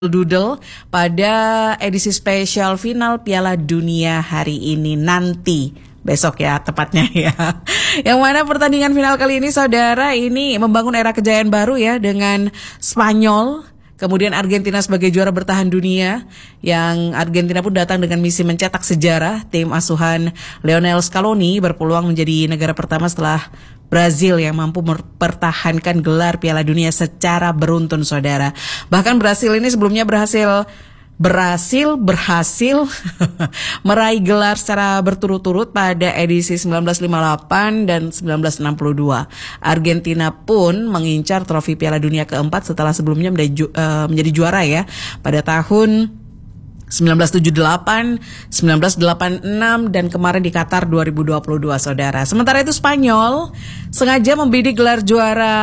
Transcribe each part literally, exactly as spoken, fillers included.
Doodle pada edisi spesial final Piala Dunia hari ini nanti besok ya tepatnya ya. Yang mana pertandingan final kali ini saudara ini membangun era kejayaan baru ya dengan Spanyol. Kemudian Argentina sebagai juara bertahan dunia, yang Argentina pun datang dengan misi mencetak sejarah. Tim asuhan Lionel Scaloni berpeluang menjadi negara pertama setelah Brazil yang mampu mempertahankan gelar Piala Dunia secara beruntun saudara. Bahkan Brazil ini sebelumnya berhasil berhasil berhasil meraih gelar secara berturut-turut pada edisi sembilan belas lima puluh delapan dan sembilan belas enam puluh dua. Argentina pun mengincar trofi Piala Dunia keempat setelah sebelumnya menjadi, ju- uh, menjadi juara ya pada tahun sembilan belas tujuh puluh delapan, sembilan belas delapan puluh enam dan kemarin di Qatar dua ribu dua puluh dua saudara. Sementara itu Spanyol sengaja membidik gelar juara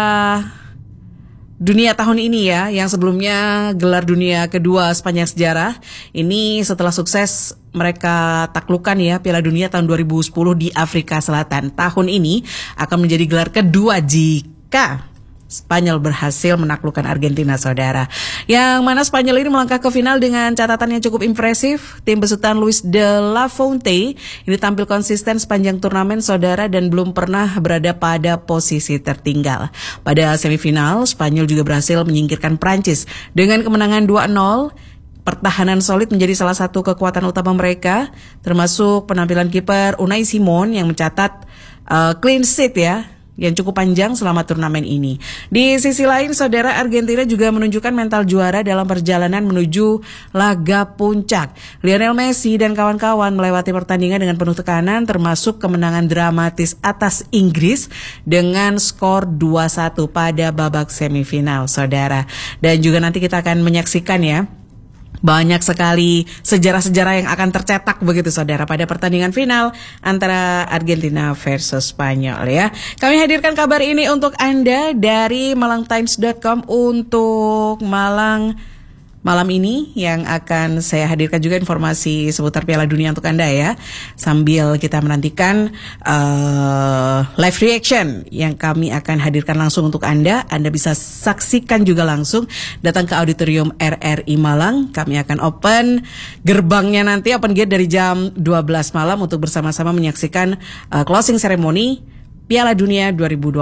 dunia tahun ini ya, yang sebelumnya gelar dunia kedua sepanjang sejarah. Ini setelah sukses mereka taklukkan ya Piala Dunia tahun dua ribu sepuluh di Afrika Selatan. Tahun ini akan menjadi gelar kedua jika Spanyol berhasil menaklukkan Argentina saudara. Yang mana Spanyol ini melangkah ke final dengan catatan yang cukup impresif. Tim besutan Luis de la Fuente ini tampil konsisten sepanjang turnamen saudara dan belum pernah berada pada posisi tertinggal. Pada semifinal Spanyol juga berhasil menyingkirkan Prancis dengan kemenangan dua nol. Pertahanan solid menjadi salah satu kekuatan utama mereka, termasuk penampilan kiper Unai Simon yang mencatat uh, clean sheet ya yang cukup panjang selama turnamen ini. Di sisi lain, saudara, Argentina juga menunjukkan mental juara dalam perjalanan menuju laga puncak. Lionel Messi dan kawan-kawan melewati pertandingan dengan penuh tekanan, termasuk kemenangan dramatis atas Inggris dengan skor dua satu pada babak semifinal, saudara. Dan juga nanti kita akan menyaksikan ya, banyak sekali sejarah-sejarah yang akan tercetak begitu saudara pada pertandingan final antara Argentina versus Spanyol ya. Kami hadirkan kabar ini untuk Anda dari malang times dot com untuk Malang malam ini, yang akan saya hadirkan juga informasi seputar Piala Dunia untuk Anda ya. Sambil kita menantikan uh, live reaction yang kami akan hadirkan langsung untuk Anda. Anda bisa saksikan juga langsung, datang ke auditorium R R I Malang. Kami akan open gerbangnya nanti, open gate dari jam dua belas malam untuk bersama-sama menyaksikan uh, closing ceremony Piala Dunia dua ribu dua puluh